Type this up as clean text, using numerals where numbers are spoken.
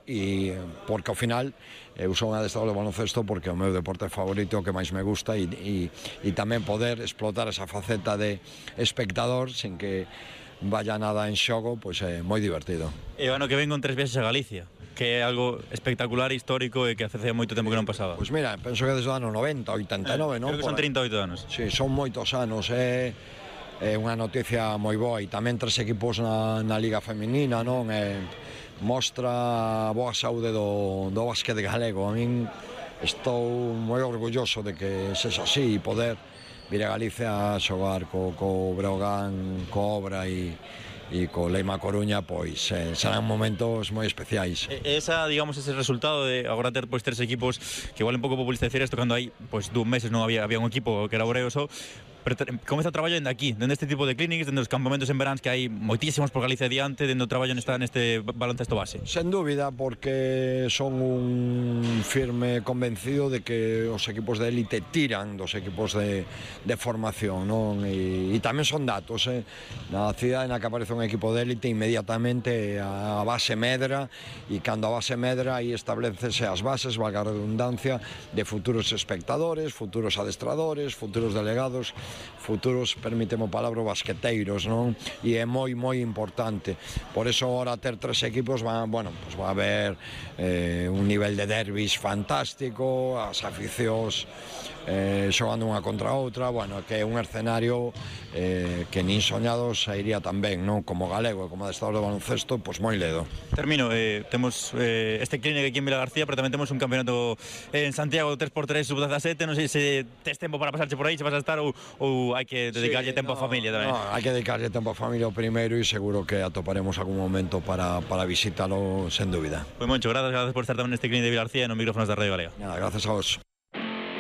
porque ao final eu son adestrador de baloncesto porque é o meu deporte favorito, o que máis me gusta, e tamén poder explotar esa faceta de espectador sin que vaya nada en xogo, pois é moi divertido. E o ano que ven con 3 viaxes a Galicia, que é algo espectacular, histórico e que hace moito tempo que non pasaba. Pois mira, penso que desde o ano 90, 89, non? Creo que son 38 anos. Sí, son moitos anos, é unha noticia moi boa, e tamén 3 equipos na Liga Feminina, non? Mostra a boa saúde do básquet galego. A min estou moi orgulloso de que sexa así, e poder vir a Galicia a xogar co Breogán, co Obra e co Leima Coruña, pois serán momentos moi especiais. Esa, digamos, ese resultado de agora ter pois 3 equipos, que igual un pouco populista decir isto cando hai pois 2 meses non había un equipo que era Obreo só, pero comeza o traballo dende aquí, dende este tipo de clínicas, dende os campamentos en veráns que hai moitísimos por Galicia diante, dende o traballo neste baloncesto base. Sen dúbida, porque son un firme convencido de que os equipos de élite tiran dos equipos de formación, non? E tamén son datos, na cidade na que aparece un equipo de élite, inmediatamente a base medra, e cando a base medra, aí establecese as bases, valga a redundancia, de futuros espectadores, futuros adestradores, futuros delegados, futuros, permíteme o palabra, basqueteiros, non? E é moi importante. Por eso ahora ter 3 equipos va a haber un nivel de derbis fantástico, as aficións xogando unha contra outra, que é un escenario que nin soñados sairía tan ben, non? Como galego e como adestrador de baloncesto, pois moi ledo. Termino, temos este clínico aquí en Vila García, pero tamén temos un campeonato en Santiago 3x3 sub-17, non sei se tes tempo para pasarche por aí, se vas a estar ou hai que dedicarlle tempo a familia tamén. No, hai que dedicarlle tempo a familia o primeiro, e seguro que atoparemos algún momento para visitalo, sen dúbida. Pois Moncho, gracias por estar tamén neste clínico de Vila García e nos micrófonos da Radio Galega. Nada, gracias a vos.